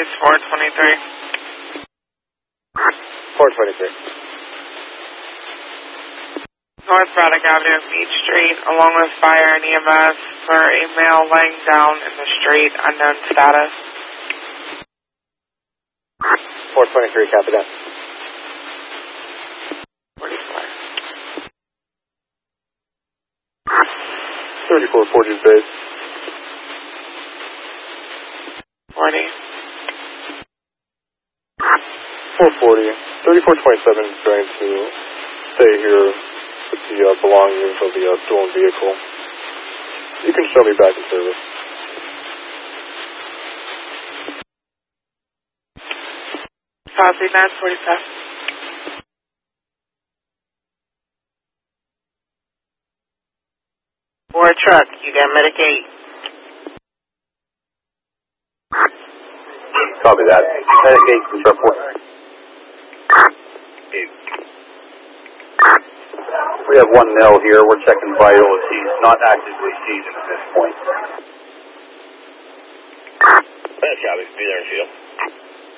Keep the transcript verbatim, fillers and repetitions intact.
It's four twenty-three. four twenty-three. North Braddock Avenue and Beach Street, along with fire and E M S for a male laying down in the street, unknown status. four twenty-three, copy that. forty-four. thirty-four forty base. forty. four forty. thirty-four twenty-seven is going to stay here with the uh, belongings of the uh, stolen vehicle. You can show me back in service. Copy, nine forty-five. For a truck, you got Medicaid. Copy that. Medicaid from Shreveport. We have one male here. We're checking vitals. He's not actively seizing at this point. Copy. Be there in field.